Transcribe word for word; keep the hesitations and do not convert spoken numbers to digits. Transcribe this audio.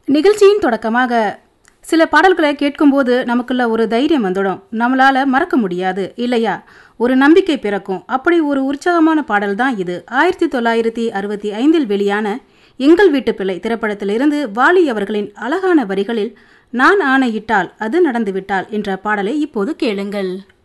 நிகழ்ச்சியின் தொடக்கமாக சில பாடல்களை கேட்கும்போது நமக்குள்ள ஒரு தைரியம் வந்துடும். நம்மளால மறக்க முடியாது இல்லையா? ஒரு நம்பிக்கை பிறக்கும். அப்படி ஒரு உற்சாகமான பாடல் தான் இது. ஆயிரத்தி தொள்ளாயிரத்தி அறுபத்தி ஐந்தில் வெளியான எங்கள் வீட்டு பிள்ளை திரைப்படத்திலிருந்து வாலி அவர்களின் அழகான வரிகளில் நான் ஆணையிட்டால் அது நடந்துவிட்டால் என்ற பாடலை இப்போது கேளுங்கள்.